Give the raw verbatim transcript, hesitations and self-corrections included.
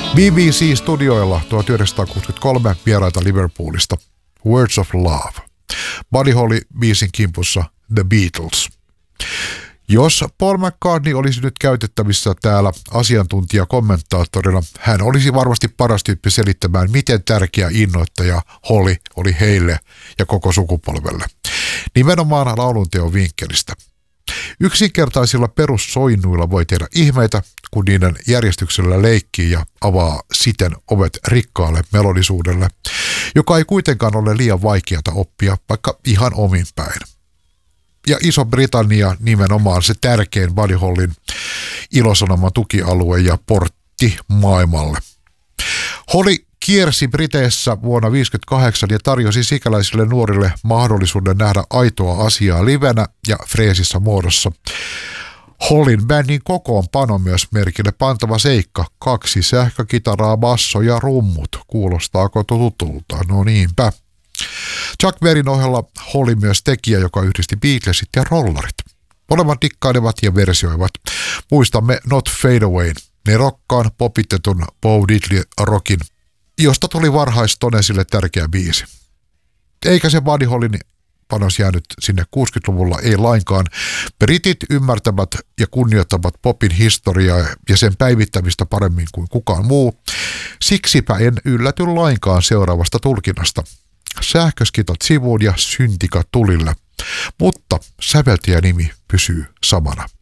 B B C-studioilla tuhatyhdeksänsataakuusikymmentäkolme vieraita Liverpoolista. Words of Love. Buddy Holly biisin kimpussa The Beatles. Jos Paul McCartney olisi nyt käytettävissä täällä asiantuntijakommentaattorina, hän olisi varmasti paras tyyppi selittämään, miten tärkeä innoittaja Holly oli heille ja koko sukupolvelle. Nimenomaan laulunteon vinkkelistä. Yksinkertaisilla perussoinnuilla voi tehdä ihmeitä, kun niiden järjestyksellä leikkii ja avaa siten ovet rikkaalle melodisuudelle, joka ei kuitenkaan ole liian vaikeata oppia, vaikka ihan omin päin. Ja Iso-Britannia nimenomaan se tärkein Buddy Hollyn ilosanoman tukialue ja portti maailmalle. Holly kiersi Briteissä vuonna tuhatyhdeksänsataaviisikymmentäkahdeksan ja tarjosi sikäläisille nuorille mahdollisuuden nähdä aitoa asiaa livenä ja freesissä muodossa. Hollyn bändin kokoonpano myös merkille pantava seikka. Kaksi sähkökitaraa, basso ja rummut. Kuulostaako tutulta? No niinpä. Chuck Berryn ohella Holly myös tekijä, joka yhdisti Beatlesit ja rollarit. Molemmat dikkailevat ja versioivat. Muistamme Not Fade Away, nerokkaan popitetun Bo Diddley rockin, josta tuli varhaistonesille tärkeä biisi. Eikä se Buddy Hollyn panos jäänyt sinne kuusikymmentäluvulla, ei lainkaan. Britit ymmärtävät ja kunnioittavat popin historiaa ja sen päivittämistä paremmin kuin kukaan muu. Siksipä en ylläty lainkaan seuraavasta tulkinnasta. Sähköskitat sivuun ja syntikat tulille, mutta säveltäjänimi pysyy samana.